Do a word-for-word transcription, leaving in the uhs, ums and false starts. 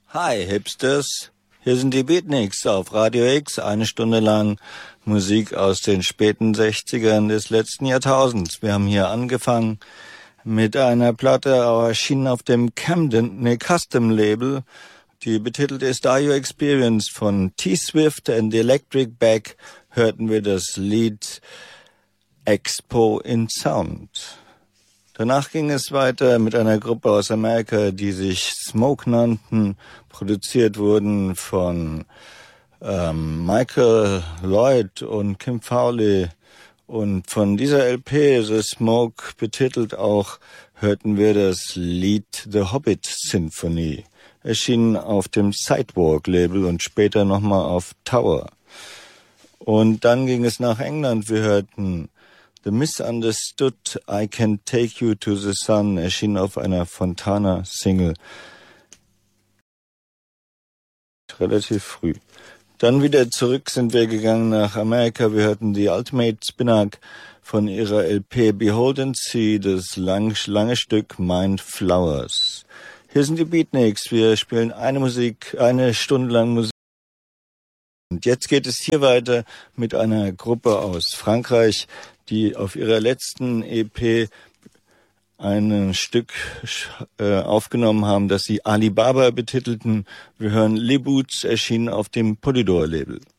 Hi Hipsters, hier sind die Beatniks auf Radio X, eine Stunde lang Musik aus den späten sechzigern des letzten Jahrtausends. Wir haben hier angefangen mit einer Platte, erschienen auf dem Camden, ne, Custom Label, die betitelt ist Are You Experienced von T-Swift and the Electric Back, hörten wir das Lied Expo in Sound. Danach ging es weiter mit einer Gruppe aus Amerika, die sich Smoke nannten, produziert wurden von ähm, Michael Lloyd und Kim Fowley. Und von dieser L P, The Smoke, betitelt auch, hörten wir das Lied The Hobbit Symphony, erschienen auf dem Sidewalk-Label und später nochmal auf Tower. Und dann ging es nach England, wir hörten The Misunderstood, I Can Take You to the Sun, erschien auf einer Fontana-Single. Relativ früh. Dann wieder zurück sind wir gegangen nach Amerika. Wir hörten die Ultimate Spinach von ihrer L P Behold and See, das lang, lange Stück Mind Flowers. Hier sind die Beatniks. Wir spielen eine Musik, eine Stunde lang Musik. Und jetzt geht es hier weiter mit einer Gruppe aus Frankreich, die auf ihrer letzten E P ein Stück äh, aufgenommen haben, das sie Alibaba betitelten. Wir hören Les Boots, erschienen auf dem Polydor-Label.